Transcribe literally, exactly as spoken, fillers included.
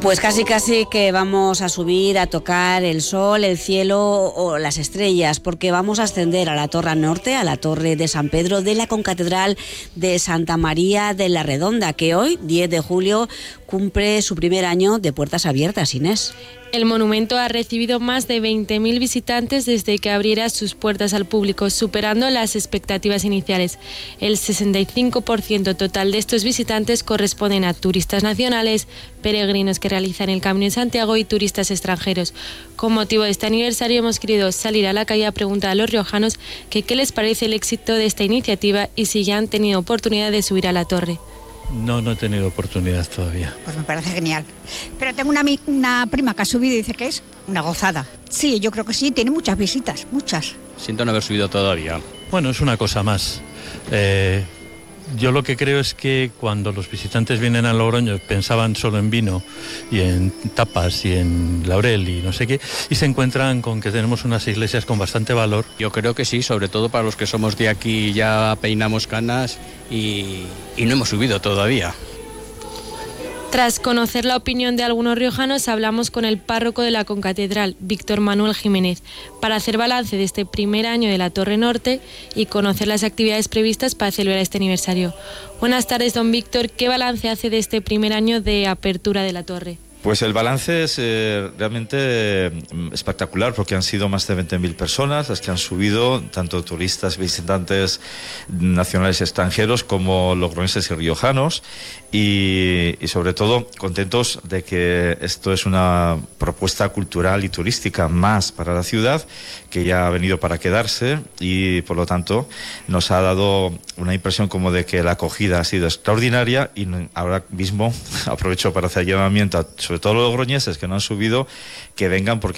Pues casi casi que vamos a subir a tocar el sol, el cielo o las estrellas, porque vamos a ascender a la Torre Norte, a la Torre de San Pedro de la Concatedral de Santa María de la Redonda, que hoy, diez de julio, cumple su primer año de puertas abiertas, Inés. El monumento ha recibido más de veinte mil visitantes desde que abriera sus puertas al público, superando las expectativas iniciales. El sesenta y cinco por ciento total de estos visitantes corresponden a turistas nacionales, peregrinos que realizan el Camino de Santiago y turistas extranjeros. Con motivo de este aniversario hemos querido salir a la calle a preguntar a los riojanos que qué les parece el éxito de esta iniciativa y si ya han tenido oportunidad de subir a la torre. No, no he tenido oportunidad todavía. Pues me parece genial. Pero tengo una, una prima que ha subido y dice que es una gozada. Sí, yo creo que sí, tiene muchas visitas, muchas. Siento no haber subido todavía. Bueno, es una cosa más. Eh, yo lo que creo es que cuando los visitantes vienen a Logroño pensaban solo en vino y en tapas y en laurel y no sé qué, y se encuentran con que tenemos unas iglesias con bastante valor. Yo creo que sí, sobre todo para los que somos de aquí, ya peinamos canas y, y no hemos subido todavía. Tras conocer la opinión de algunos riojanos, hablamos con el párroco de la Concatedral, Víctor Manuel Jiménez, para hacer balance de este primer año de la Torre Norte y conocer las actividades previstas para celebrar este aniversario. Buenas tardes, don Víctor. ¿Qué balance hace de este primer año de apertura de la torre? Pues el balance es eh, realmente eh, espectacular, porque han sido más de veinte mil personas las que han subido, tanto turistas, visitantes nacionales y extranjeros como logroñeses y riojanos, y, y sobre todo contentos de que esto es una propuesta cultural y turística más para la ciudad, que ya ha venido para quedarse, y por lo tanto nos ha dado una impresión como de que la acogida ha sido extraordinaria. Y ahora mismo aprovecho para hacer llamamiento a sobre todos los logroñeses que no han subido, que vengan, porque